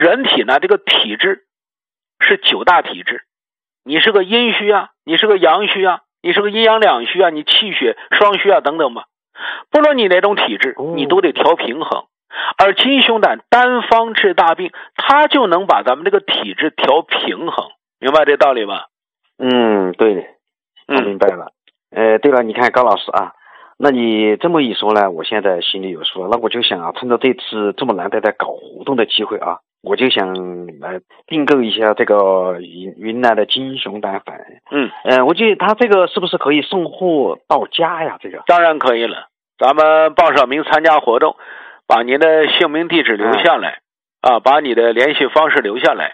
人体呢，这个体质是9大体质，你是个阴虚啊，你是个阳虚啊，你是个阴阳两虚啊，你气血双虚啊等等吧，不论你哪种体质，你都得调平衡。而金胸胆单方治大病，它就能把咱们这个体质调平衡，明白这道理吧？ 对的，我明白了。对了，你看高老师啊，那你这么一说呢，我现在心里有数了。那我就想啊，趁着这次这么难得的搞活动的机会啊，我就想来订购一下这个云南的金熊胆粉。我觉得他这个是不是可以送货到家呀？这个当然可以了，咱们报上名参加活动，把您的姓名地址留下来，把你的联系方式留下来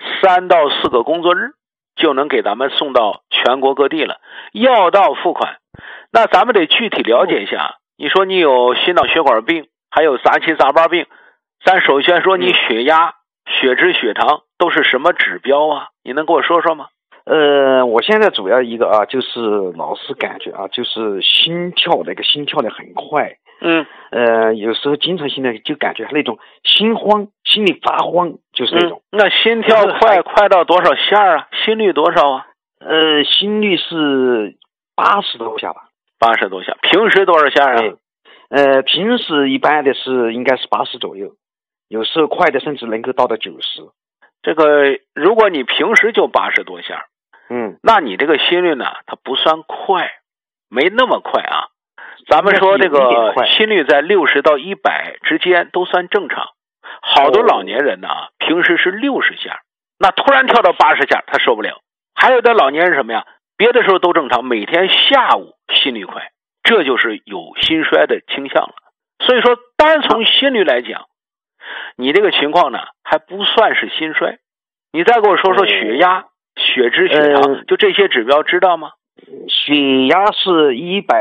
，3到4个工作日就能给咱们送到全国各地了，药到付款。那咱们得具体了解一下，你说你有心脑血管病，还有杂七杂八病，咱首先说你血压、血脂、血糖都是什么指标啊？你能跟我说说吗？ 我现在主要一个啊，就是老是感觉啊，就是心跳的很快。有时候经常性的就感觉那种心慌，心里发慌，就是那种。 那心跳快到多少下啊？心率多少啊？ 心率是80多下吧。 80多下。平时多少下啊？ 平时一般的是应该是80左右，有时候快的甚至能够到90。 这个如果你平时就80多下，那你这个心率呢，它不算快，没那么快啊。咱们说这个心率在60到100之间都算正常，好多老年人呢，平时是60下，那突然跳到80下，他受不了。还有的老年人什么呀？别的时候都正常，每天下午心率快，这就是有心衰的倾向了。所以说，单从心率来讲，你这个情况呢，还不算是心衰。你再给我说说血压、血脂、血糖，就这些指标知道吗？ 血压是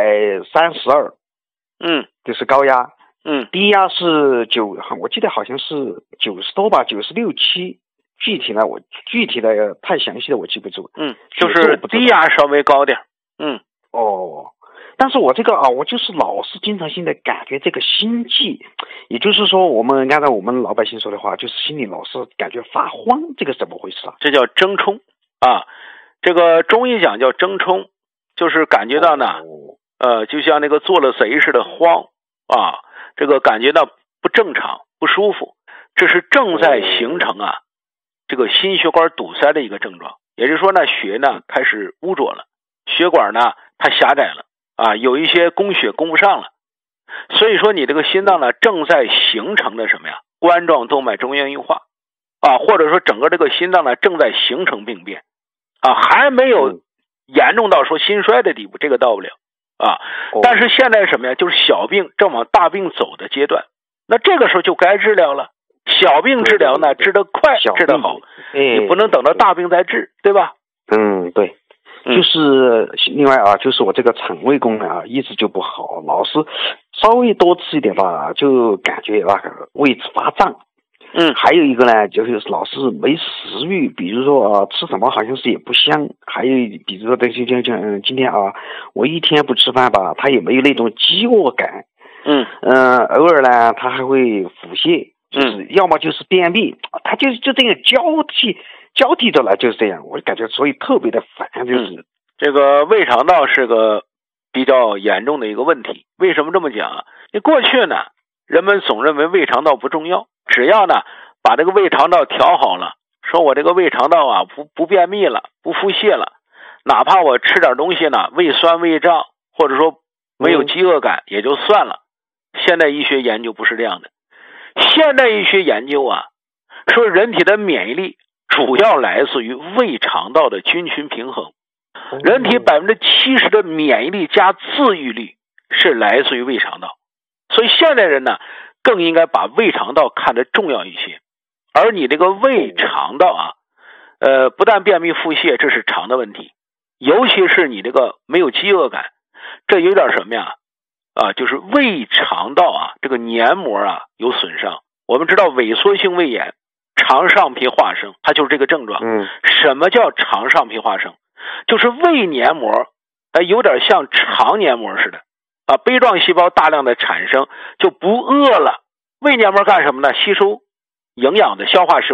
132，就是高压。低压是我记得好像是90多吧，96、7。具体的太详细的我记不住。 就是低压稍微高点。 但是我这个我就是老是经常性的感觉这个心悸，也就是说我们按照我们老百姓说的话，就是心里老是感觉发慌，这个怎么回事啊？ 这叫怔冲啊，这个中医讲叫怔冲，就是感觉到呢，就像那个做了贼似的慌啊，这个感觉到不正常、不舒服，这是正在形成这个心血管堵塞的一个症状。也就是说呢，血呢开始污浊了，血管呢它狭窄了有一些供血供不上了，所以说你这个心脏呢正在形成的什么呀？冠状动脉中央硬化或者说整个这个心脏呢正在形成病变还没有严重到说心衰的地步，这个到不了但是现在什么呀？就是小病正往大病走的阶段，那这个时候就该治疗了。小病治疗呢，治得快，治得好，你不能等到大病再治，对吧？ 对。就是另外就是我这个肠胃功能一直就不好，老是稍微多吃一点吧，就感觉胃子发胀。还有一个呢，就是老是没食欲，比如说吃什么好像是也不香，还有比如说这些今天我一天不吃饭吧，他也没有那种饥饿感。偶尔呢，他还会腹泻，就是要么就是便秘，他就这样交替着来，就是这样，我感觉所以特别的烦，就是这个胃肠道是个比较严重的一个问题。为什么这么讲你过去呢，人们总认为胃肠道不重要，只要呢把这个胃肠道调好了，说我这个胃肠道不便秘了，不腹泻了，哪怕我吃点东西呢胃酸胃胀，或者说没有饥饿感也就算了。现代医学研究不是这样的，现代医学研究说人体的免疫力主要来自于胃肠道的菌群平衡，人体70%的免疫力加自愈力是来自于胃肠道，所以现代人呢更应该把胃肠道看得重要一些。而你这个胃肠道不但便秘腹泻，这是肠的问题，尤其是你这个没有饥饿感，这有点什么呀？就是胃肠道这个黏膜有损伤。我们知道萎缩性胃炎，肠上皮化生，它就是这个症状。什么叫肠上皮化生？就是胃黏膜有点像肠黏膜似的杯状细胞大量的产生，就不饿了。胃黏膜干什么呢？吸收营养的，消化食物。